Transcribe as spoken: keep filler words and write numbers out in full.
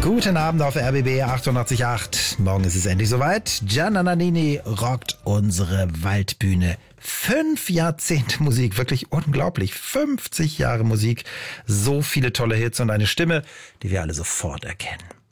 Guten Abend auf R B B achtundachtzig Komma acht. Morgen ist es endlich soweit. Gianna Nannini rockt unsere Waldbühne. Fünf Jahrzehnte Musik, wirklich unglaublich. fünfzig Jahre Musik, so viele tolle Hits und eine Stimme, die wir alle sofort erkennen.